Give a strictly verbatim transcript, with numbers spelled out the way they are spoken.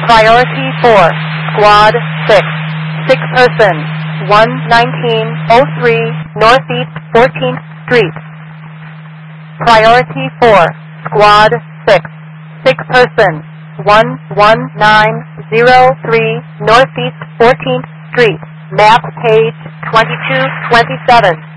Priority four, Squad six, six person, one nineteen oh three Northeast fourteenth Street. Priority four, Squad six, six person, one one nine oh three Northeast fourteenth Street. Map page twenty-two twenty-seven.